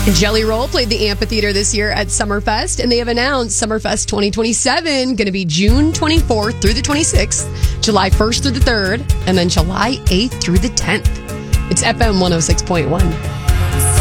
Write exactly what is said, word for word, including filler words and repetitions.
Jelly Roll played the amphitheater this year at Summerfest, and they have announced Summerfest twenty twenty-seven going to be June twenty-fourth through the twenty-sixth, July first through the third, and then July eighth through the tenth. It's F M one oh six point one.